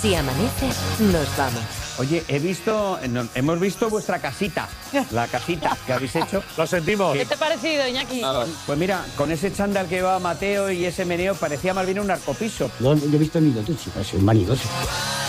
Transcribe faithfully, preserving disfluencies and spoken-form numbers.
Si amanece, nos vamos. Oye, he visto, no, hemos visto vuestra casita, la casita que habéis hecho. Lo sentimos. ¿Qué te ha parecido, Iñaki? Nada. Pues mira, con ese chándal que llevaba Mateo y ese meneo parecía más bien un narcopiso. No, yo he visto ni lo tuyo, es un vanidoso.